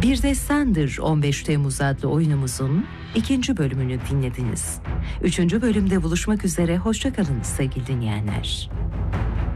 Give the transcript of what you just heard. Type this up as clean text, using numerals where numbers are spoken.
Bir Destandır 15 Temmuz adlı oyunumuzun 2. bölümünü dinlediniz. 3. bölümde buluşmak üzere, hoşça kalın sevgili dinleyenler.